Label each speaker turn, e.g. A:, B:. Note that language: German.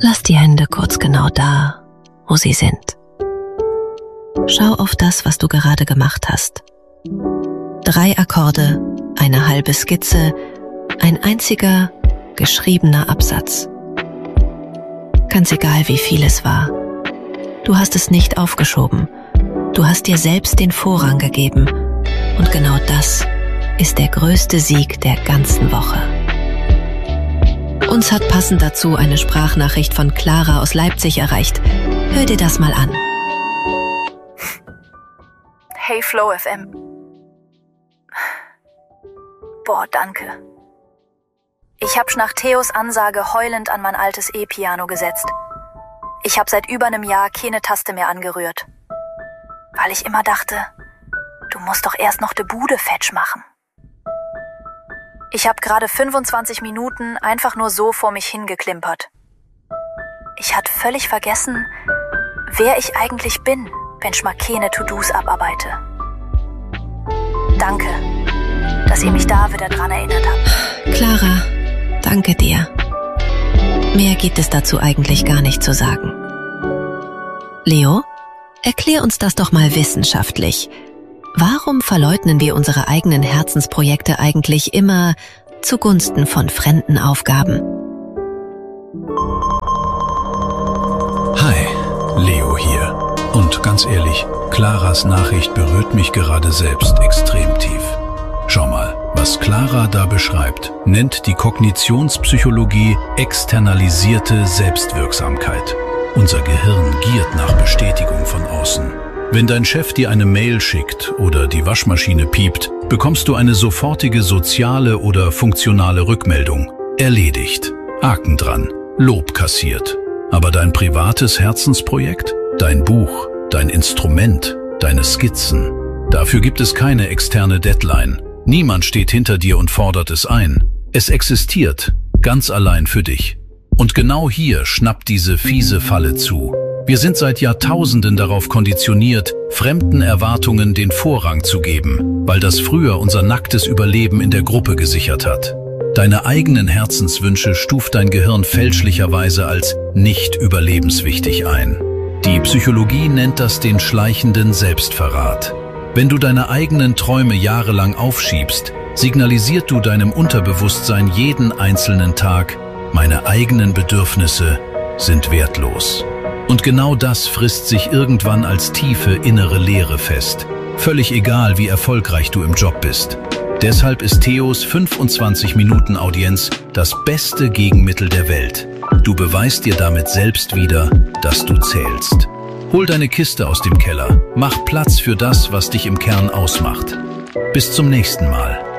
A: Lass die Hände kurz genau da, wo sie sind. Schau auf das, was du gerade gemacht hast. 3 Akkorde, eine halbe Skizze, ein einziger geschriebener Absatz. Ganz egal, wie viel es war. Du hast es nicht aufgeschoben. Du hast dir selbst den Vorrang gegeben. Und genau das ist der größte Sieg der ganzen Woche. Uns hat passend dazu eine Sprachnachricht von Clara aus Leipzig erreicht. Hör dir das mal an.
B: Hey Flow FM. Boah, danke. Ich hab nach Theos Ansage heulend an mein altes E-Piano gesetzt. Ich hab seit über einem Jahr keine Taste mehr angerührt. Weil ich immer dachte, du musst doch erst noch de Bude fetsch machen. Ich hab gerade 25 Minuten einfach nur so vor mich hingeklimpert. Ich hatte völlig vergessen, wer ich eigentlich bin, wenn ich mal keine To-Dos abarbeite. Danke, dass ihr mich da wieder dran erinnert habt.
A: Clara, danke dir. Mehr gibt es dazu eigentlich gar nicht zu sagen. Leo, erklär uns das doch mal wissenschaftlich. Warum verleugnen wir unsere eigenen Herzensprojekte eigentlich immer zugunsten von fremden Aufgaben?
C: Hi, Leo hier. Und ganz ehrlich, Claras Nachricht berührt mich gerade selbst extrem tief. Schau mal, was Clara da beschreibt, nennt die Kognitionspsychologie externalisierte Selbstwirksamkeit. Unser Gehirn giert nach Bestätigung von außen. Wenn dein Chef dir eine Mail schickt oder die Waschmaschine piept, bekommst du eine sofortige soziale oder funktionale Rückmeldung. Erledigt, Haken dran, Lob kassiert. Aber dein privates Herzensprojekt, dein Buch, dein Instrument, deine Skizzen, dafür gibt es keine externe Deadline. Niemand steht hinter dir und fordert es ein. Es existiert, ganz allein für dich. Und genau hier schnappt diese fiese Falle zu. Wir sind seit Jahrtausenden darauf konditioniert, fremden Erwartungen den Vorrang zu geben, weil das früher unser nacktes Überleben in der Gruppe gesichert hat. Deine eigenen Herzenswünsche stuft dein Gehirn fälschlicherweise als nicht überlebenswichtig ein. Die Psychologie nennt das den schleichenden Selbstverrat. Wenn du deine eigenen Träume jahrelang aufschiebst, signalisiert du deinem Unterbewusstsein jeden einzelnen Tag, meine eigenen Bedürfnisse sind wertlos. Und genau das frisst sich irgendwann als tiefe innere Leere fest. Völlig egal, wie erfolgreich du im Job bist. Deshalb ist Theos 25-Minuten-Audienz das beste Gegenmittel der Welt. Du beweist dir damit selbst wieder, dass du zählst. Hol deine Kiste aus dem Keller, mach Platz für das, was dich im Kern ausmacht. Bis zum nächsten Mal.